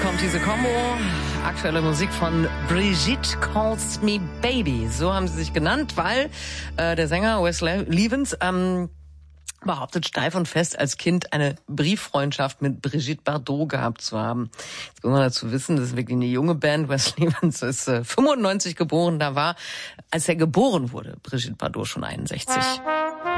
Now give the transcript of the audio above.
kommt diese Combo. Aktuelle Musik von Brigitte Calls Me Baby. So haben sie sich genannt, weil der Sänger Wes Levens behauptet steif und fest, als Kind eine Brieffreundschaft mit Brigitte Bardot gehabt zu haben. Jetzt muss man dazu wissen, das ist wirklich eine junge Band. Wes Levens ist 95 geboren. Da war, als er geboren wurde, Brigitte Bardot schon 61.